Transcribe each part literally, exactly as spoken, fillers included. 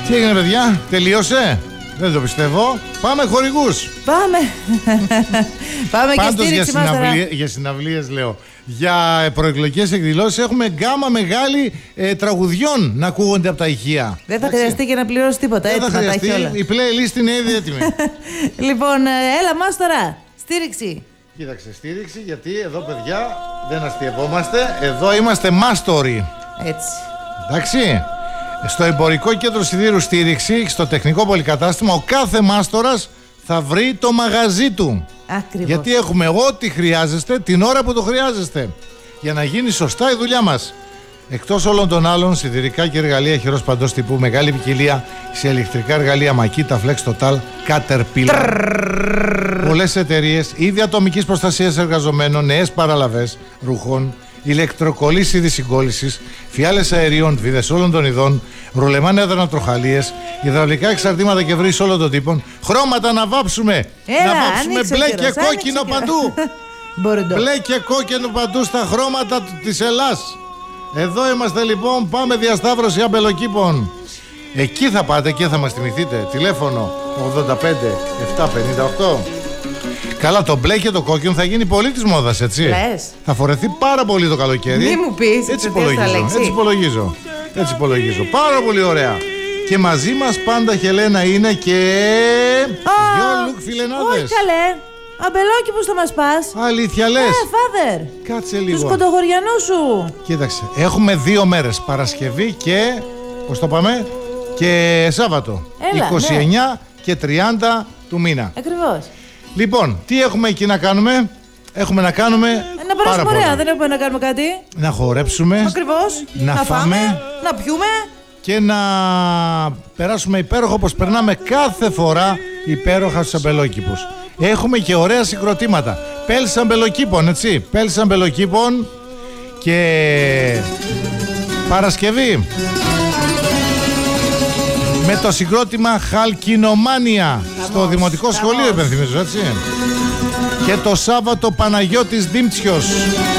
Τι έγινε, παιδιά, τελείωσε? Δεν το πιστεύω. Πάμε χορηγούς. Πάμε. Πάμε και Πάντως για, στήριξη μας τώρα. για συναυλίες λέω. Για προεκλογικές εκδηλώσεις έχουμε γκάμα μεγάλη ε, τραγουδιών να ακούγονται από τα ηχεία. Δεν θα χρειαστεί και να πληρώσει τίποτα. Δεν θα Έτοιμα τα έχει χρειαστεί. όλα. Η playlist είναι ήδη έτοιμη. Λοιπόν, ε, έλα μας τώρα. Στήριξη. Κοίταξε, στήριξη, γιατί εδώ, παιδιά, δεν αστειευόμαστε. Εδώ είμαστε μάστοροι. Έτσι. Εντάξει. Στο εμπορικό κέντρο σιδήρου στήριξη, στο τεχνικό πολυκατάστημα, ο κάθε μάστορας θα βρει το μαγαζί του. Ακριβώς. Γιατί έχουμε ό,τι χρειάζεστε την ώρα που το χρειάζεστε. Για να γίνει σωστά η δουλειά μας. Εκτός όλων των άλλων, σιδηρικά και εργαλεία χειρός παντός τύπου, μεγάλη ποικιλία σε ηλεκτρικά εργαλεία Makita, Flex Total, Caterpillar. Πολλές εταιρείες, είδη ατομικής προστασίας εργαζομένων, νέες παραλαβές ρούχων, ηλεκτροκολλήσεις συγκόλλησης, φιάλες αερίων, βίδες όλων των ειδών, ρουλεμάν έδρανα τροχαλίες, υδραυλικά εξαρτήματα και βρύς όλων των τύπων, χρώματα να βάψουμε, Έλα, να βάψουμε μπλε καιρός, και κόκκινο παντού. Μπλε και κόκκινο παντού στα χρώματα της Ελλάς. Εδώ είμαστε λοιπόν, πάμε διασταύρωση αμπελοκήπων. Εκεί θα πάτε και θα μας θυμηθείτε. Τηλέφωνο ογδόντα πέντε επτακόσια πενήντα οκτώ. Καλά, το μπλε και το κόκκινο θα γίνει πολύ της μόδας, έτσι. Λες. Θα φορεθεί πάρα πολύ το καλοκαίρι. Μη μου πεις, έτσι το θες να υπολογίζω, λέξει. έτσι υπολογίζω. Έτσι υπολογίζω. Πάρα πολύ ωραία. Και μαζί μας πάντα, Χελένα, είναι και δυο λουκ φιλενάδες. Όχι καλέ. Αμπελόκηπους θα μας πας. Αλήθεια λες? Ε, father. Κάτσε λίγο. Τους κοντογοριανούς σου. Κοίταξε, έχουμε δύο μέρες, Παρασκευή και, πώς το πάμε, και Σάββατο. Έλα, είκοσι εννιά και τριάντα του μήνα. Ακριβώς. Λοιπόν, τι έχουμε εκεί να κάνουμε? Έχουμε να κάνουμε Ε, να πάρα περάσουμε πολλά. ωραία, δεν έχουμε να κάνουμε κάτι. Να χορέψουμε. Ακριβώς. Να φάμε. Να πιούμε. Και να περάσουμε υπέροχα, όπως περνάμε κάθε φορά υπέροχα στους αμπελόκηπους. Έχουμε και ωραία συγκροτήματα. Πέλς αμπελοκήπων, έτσι. Πέλς αμπελοκήπων και Παρασκευή με το συγκρότημα Χαλκινομάνια στο Δημοτικό Σχολείο, υπενθυμίζω, έτσι. Και το Σάββατο Παναγιώτης Δίμτσιος.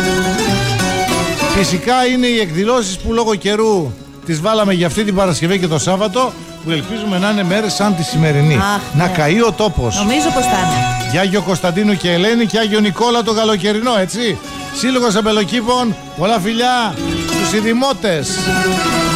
Φυσικά είναι οι εκδηλώσεις που λόγω καιρού τις βάλαμε για αυτή την Παρασκευή και το Σάββατο, που ελπίζουμε να είναι μέρες σαν τη σημερινή. Αχ, να ναι. καεί ο τόπος. Νομίζω πως θα είναι. Για Άγιο Κωνσταντίνου και Ελένη και Άγιο Νικόλα το καλοκαιρινό, έτσι. Σύλλογος Αμπελοκήπων, πολλά φιλιά στους ειδημότες.